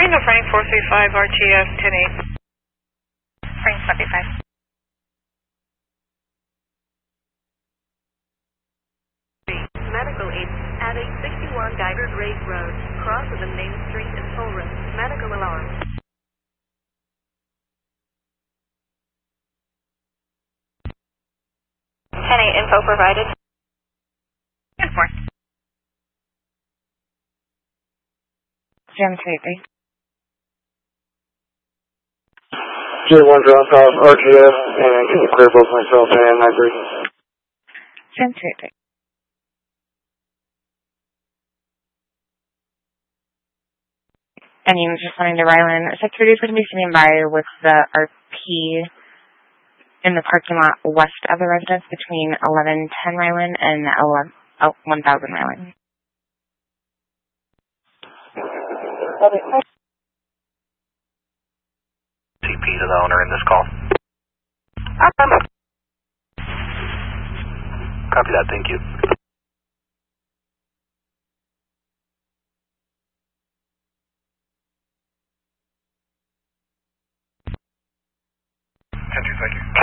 Reno Frank 435 RTF 108. Frank 75. Medical aid at 861 Guided Rake Road, cross of the main street in Toll Road. Medical alarm. Any info provided? Inform. Jim 33. J1 drop off RTF, and can you clear both myself and 93? Jim 33. And you just wanting to Ryland. Security is going to be standing by with the RP in the parking lot west of the residence between 1110 Ryland and 1000 Ryland. CP to the owner in this call. Copy that, thank you. 10-2, thank you.